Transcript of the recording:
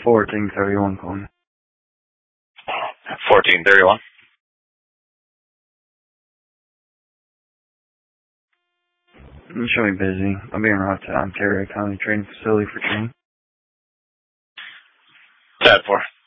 1431 calling. 1431. I'm showing busy. I'm being routed to Ontario County Training Facility for training. Tab 4.